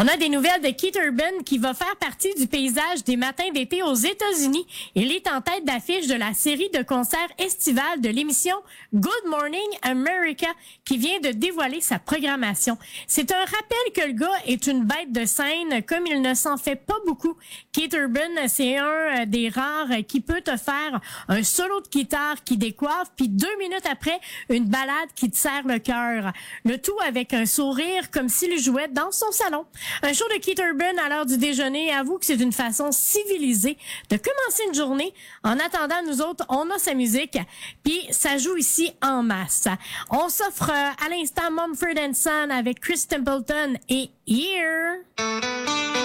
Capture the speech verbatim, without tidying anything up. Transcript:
On a des nouvelles de Keith Urban qui va faire partie du paysage des matins d'été aux États-Unis. Il est en tête d'affiche de la série de concerts estivales de l'émission Good Morning America qui vient de dévoiler sa programmation. C'est un rappel que le gars est une bête de scène comme il ne s'en fait pas beaucoup. Keith Urban, c'est un des rares qui peut te faire un solo de guitare qui décoiffe, puis deux minutes après, une ballade qui te serre le cœur. Le tout avec un sourire comme s'il jouait dans son salon. Un show de Keith Urban à l'heure du déjeuner, avoue que c'est une façon civilisée de commencer une journée. En attendant, nous autres, on a sa musique, puis ça joue ici en masse. On s'offre à l'instant Mumford and Son avec Chris Templeton et Here.